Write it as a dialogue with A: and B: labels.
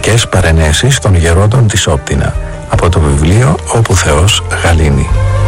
A: παρενέσεις των γερόντων της Όπτινα, από το βιβλίο «Όπου Θεός Γαλήνει».